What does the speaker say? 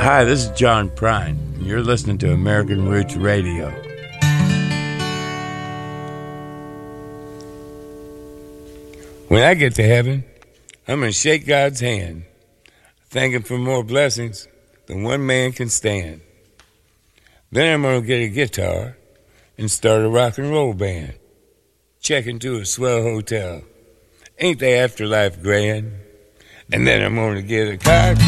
Hi, this is John Prine. You're listening to American Roots Radio. When I get to heaven, I'm going to shake God's hand, thank Him for more blessings than one man can stand. Then I'm going to get a guitar and start a rock and roll band. Check into a swell hotel. Ain't the afterlife grand? And then I'm going to get a car.